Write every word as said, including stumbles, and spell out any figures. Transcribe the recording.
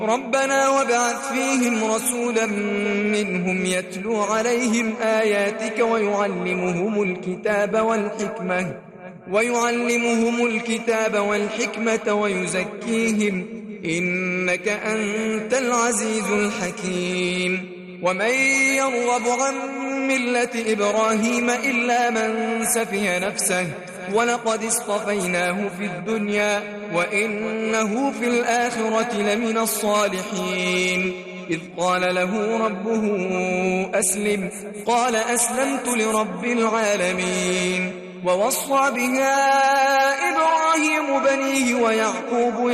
ربنا وابعث فيهم رسولا منهم يتلو عليهم آياتك ويعلمهم الكتاب والحكمة ويعلمهم الكتاب والحكمة ويزكيهم إنك أنت العزيز الحكيم ومن يرغب عن ملة إبراهيم إلا من سفه نفسه ولقد اصطفيناه في الدنيا وإنه في الآخرة لمن الصالحين إذ قال له ربه أسلم قال أسلمت لرب العالمين ووصى بها إبراهيم بنيه ويعقوب